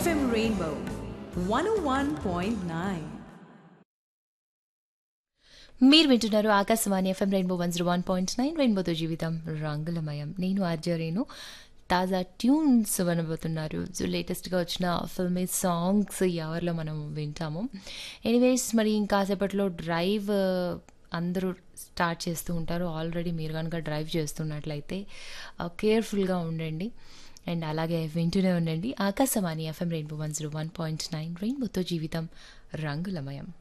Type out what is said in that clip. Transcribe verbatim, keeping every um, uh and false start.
F M Rainbow one ఓ one point nine. మీరు వింటున్నారు Akashvani FM rainbow one zero one point nine రెయిన్బోతో జీవితం రంగులమయం. నేను ఆర్జరేను. తాజా ట్యూన్స్ వినబోతున్నారు. సో లేటెస్ట్గా వచ్చిన ఫిల్మీ సాంగ్స్ ఈ అవర్లో మనం వింటాము. ఎనీవేస్ మరి ఇంకాసేపట్లో డ్రైవ్ అందరూ స్టార్ట్ చేస్తూ ఉంటారు. ఆల్రెడీ మీరు కనుక డ్రైవ్ చేస్తున్నట్లయితే కేర్ఫుల్గా ఉండండి అండ్ అలాగే వింటూనే ఉండండి. Akashvani FM rainbow one zero one point nine రెయిన్బోతో జీవితం రంగులమయం.